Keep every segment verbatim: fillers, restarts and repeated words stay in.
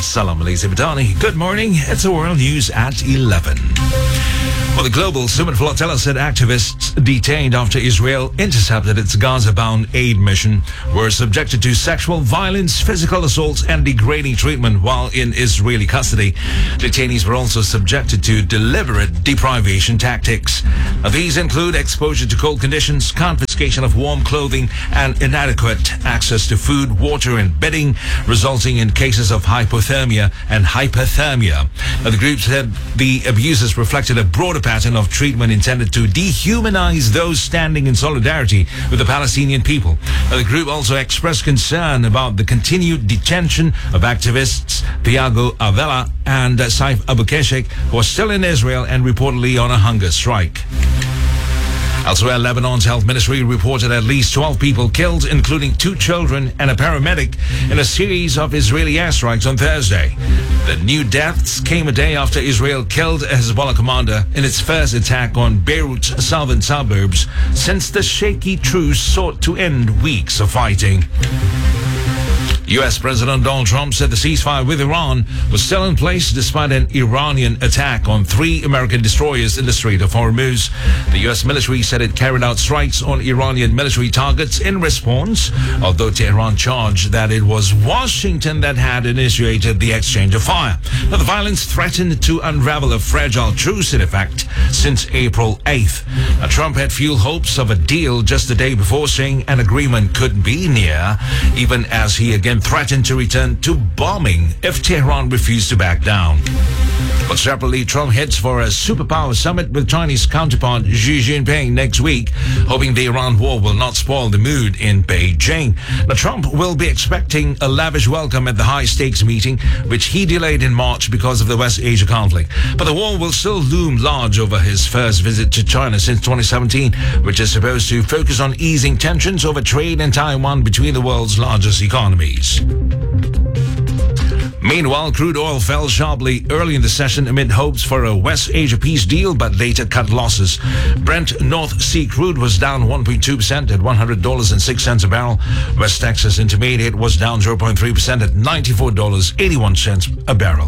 Salam alaikum Badani. Good morning. It's the World News at eleven. Well, the Global Summit Flotilla said activists detained after Israel intercepted its Gaza-bound aid mission were subjected to sexual violence, physical assaults, and degrading treatment while in Israeli custody. Detainees were also subjected to deliberate deprivation tactics. Now, these include exposure to cold conditions, confiscation of warm clothing, and inadequate access to food, water, and bedding, resulting in cases of hypothermia and hyperthermia. Now, the group said the abuses reflected a broader pattern of treatment intended to dehumanize those standing in solidarity with the Palestinian people. Now, the group also expressed concern about the continued detention of activists Thiago Avella and uh, Saif Abukeshek, who are still in Israel and reportedly on a hunger strike. Elsewhere, Lebanon's health ministry reported at least twelve people killed, including two children and a paramedic, in a series of Israeli airstrikes on Thursday. The new deaths came a day after Israel killed a Hezbollah commander in its first attack on Beirut's southern suburbs since the shaky truce sought to end weeks of fighting. U S President Donald Trump said the ceasefire with Iran was still in place despite an Iranian attack on three American destroyers in the Strait of Hormuz. The U S military said it carried out strikes on Iranian military targets in response, although Tehran charged that it was Washington that had initiated the exchange of fire. Now, the violence threatened to unravel a fragile truce in effect since April eighth. Now, Trump had fueled hopes of a deal just the day before, saying an agreement could be near, even as he again threatened to return to bombing if Tehran refused to back down. But separately, Trump heads for a superpower summit with Chinese counterpart Xi Jinping next week, hoping the Iran war will not spoil the mood in Beijing. Now, Trump will be expecting a lavish welcome at the high-stakes meeting, which he delayed in March because of the West Asia conflict. But the war will still loom large over his first visit to China since twenty seventeen, which is supposed to focus on easing tensions over trade in Taiwan between the world's largest economies. Meanwhile, crude oil fell sharply early in the session amid hopes for a West Asia peace deal, but later cut losses. Brent North Sea crude was down one point two percent at one hundred dollars and six cents a barrel. West Texas Intermediate was down zero point three percent at ninety-four dollars and eighty-one cents a barrel.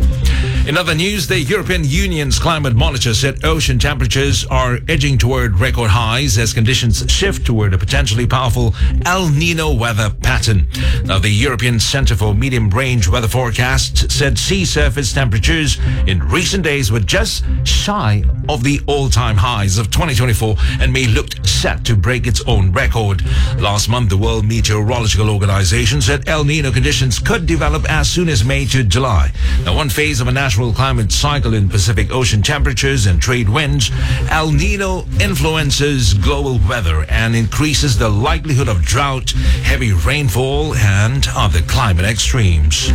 In other news, the European Union's climate monitor said ocean temperatures are edging toward record highs as conditions shift toward a potentially powerful El Nino weather pattern. Now, the European Center for Medium-Range Weather Forecasts said sea surface temperatures in recent days were just shy of the all-time highs of twenty twenty-four and may look set to break its own record. Last month, the World Meteorological Organization said El Nino conditions could develop as soon as May to July. Now, one phase of a national climate cycle in Pacific Ocean temperatures and trade winds, El Nino influences global weather and increases the likelihood of drought, heavy rainfall, and other climate extremes.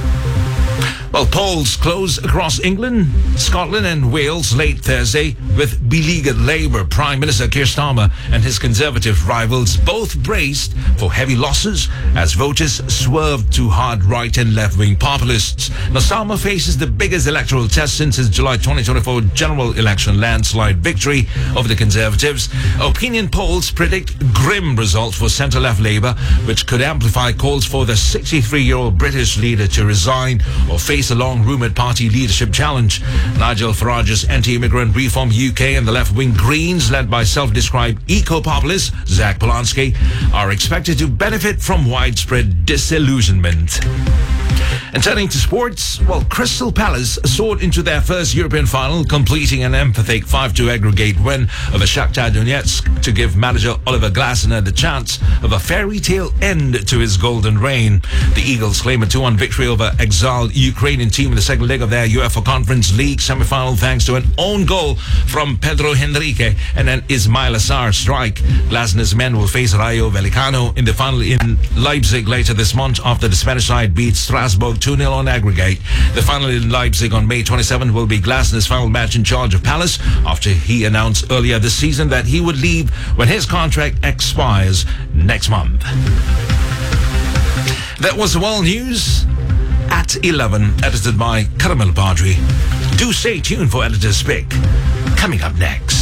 Well, polls closed across England, Scotland and Wales late Thursday, with beleaguered Labour Prime Minister Keir Starmer and his Conservative rivals both braced for heavy losses as voters swerved to hard right and left-wing populists. Now, Starmer faces the biggest electoral test since his July twenty twenty-four general election landslide victory over the Conservatives. Opinion polls predict grim results for centre-left Labour, which could amplify calls for the sixty-three-year-old British leader to resign or face a long-rumoured party leadership challenge. Nigel Farage's anti-immigrant Reform U K and the left-wing Greens, led by self-described eco-populist Zach Polanski, are expected to benefit from widespread disillusionment. And turning to sports, well, Crystal Palace soared into their first European final, completing an emphatic five two aggregate win over Shakhtar Donetsk to give manager Oliver Glasner the chance of a fairy tale end to his golden reign. The Eagles claim a two one victory over exiled Ukrainian team in the second leg of their UEFA Conference League semi-final thanks to an own goal from Pedro Henrique and an Ismail Assar strike. Glasner's men will face Rayo Vallecano in the final in Leipzig later this month after the Spanish side beat Strasbourg two nil on aggregate. The final in Leipzig on May twenty-seventh will be Glasner's final match in charge of Palace after he announced earlier this season that he would leave when his contract expires next month. That was the World News at eleven, edited by Karamel Badri. Do stay tuned for Editor's Pick, coming up next.